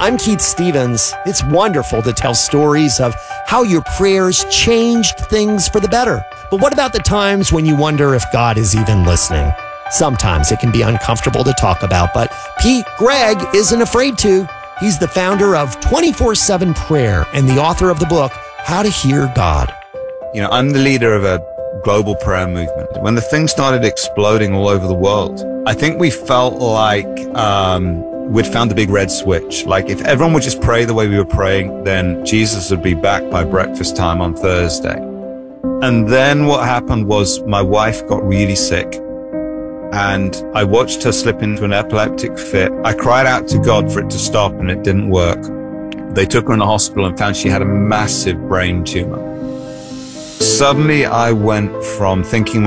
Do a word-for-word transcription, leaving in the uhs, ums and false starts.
I'm Keith Stevens. It's wonderful to tell stories of how your prayers changed things for the better. But what about the times when you wonder if God is even listening? Sometimes it can be uncomfortable to talk about, but Pete Greig isn't afraid to. He's the founder of twenty-four seven Prayer and the author of the book, How to Hear God. You know, I'm the leader of a global prayer movement. When the thing started exploding all over the world, I think we felt like um, we'd found the big red switch. Like if everyone would just pray the way we were praying, then Jesus would be back by breakfast time on Thursday. And then what happened was my wife got really sick and I watched her slip into an epileptic fit. I cried out to God for it to stop and it didn't work. They took her in the hospital and found she had a massive brain tumor. Suddenly I went from thinking